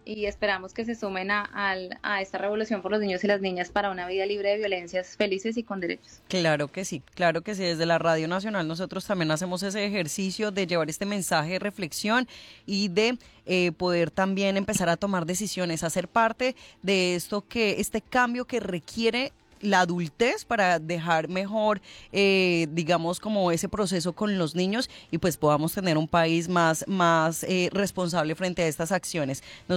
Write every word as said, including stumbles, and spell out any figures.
y esperamos que se sumen a, al- a esta revolución por los niños y las niñas para una vida libre de violencias, felices y con derechos. Claro que sí, claro que sí. Desde la Radio Nacional nosotros también hacemos ese ejercicio de llevar este mensaje de reflexión y de eh, poder también empezar a tomar decisiones, hacer parte de esto que, este cambio que requiere la adultez para dejar mejor, eh, digamos, como ese proceso con los niños y pues podamos tener un país más, más eh, responsable frente a estas acciones. Nos